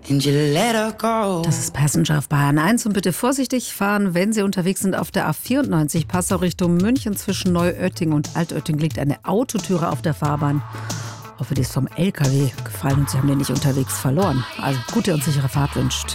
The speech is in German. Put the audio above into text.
and you let her go. Das ist Passenger auf Bayern 1 und bitte vorsichtig fahren, wenn Sie unterwegs sind auf der A94 Passau Richtung München. Zwischen Neuötting und Altötting liegt eine Autotüre auf der Fahrbahn. Ich hoffe, die ist vom LKW gefallen und Sie haben den nicht unterwegs verloren. Also gute und sichere Fahrt wünscht